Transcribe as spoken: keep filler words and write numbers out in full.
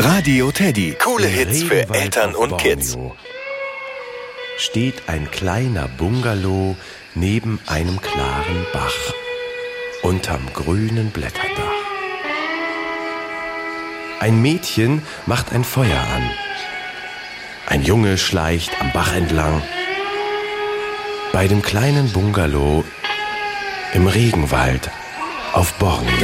Radio Teddy. Coole Im Hits für Regenwald Eltern auf und Kids. Borneo steht ein kleiner Bungalow neben einem klaren Bach, unterm grünen Blätterdach. Ein Mädchen macht ein Feuer an. Ein Junge schleicht am Bach entlang. Bei dem kleinen Bungalow im Regenwald auf Borneo.